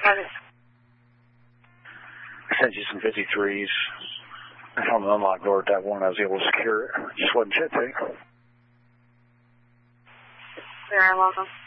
Roger. I sent you some 53s. I found an unlocked door at that one. I was able to secure it. Just wasn't shit thing. You're welcome.